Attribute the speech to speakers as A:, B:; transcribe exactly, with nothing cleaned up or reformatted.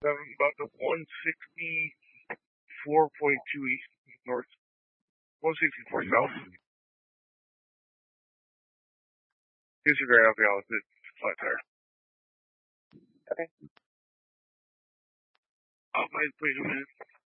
A: Um, about the one sixty-four point two east north. one sixty-four south. Disregard Alpha, it's flat tire.
B: Okay.
A: Oh, wait, wait a minute.